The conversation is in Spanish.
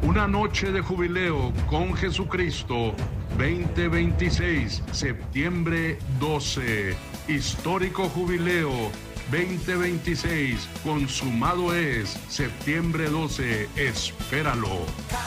Una noche de jubileo con Jesucristo, 2026, septiembre 12. Histórico jubileo 2026, consumado es, septiembre 12, espéralo.